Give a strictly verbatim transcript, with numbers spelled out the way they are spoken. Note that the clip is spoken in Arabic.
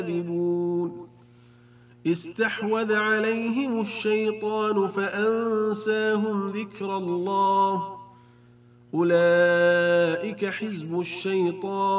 كاذبون استحوذ عليهم الشيطان فأنساهم ذكر الله أولئك حزب الشيطان